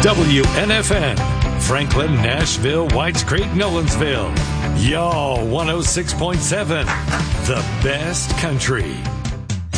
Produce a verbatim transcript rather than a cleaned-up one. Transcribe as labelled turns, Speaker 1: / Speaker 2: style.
Speaker 1: W N F N, Franklin, Nashville, Whites Creek, Nolensville. Y'all, one oh six point seven, the best country.